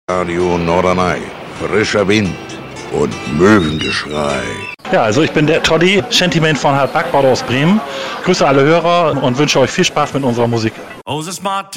Radio Norderney, frischer Wind und Möwengeschrei. Ja, also ich bin der Toddy, Shantyman von Hart Backbord aus Bremen. Grüße alle Hörer und wünsche euch viel Spaß mit unserer Musik.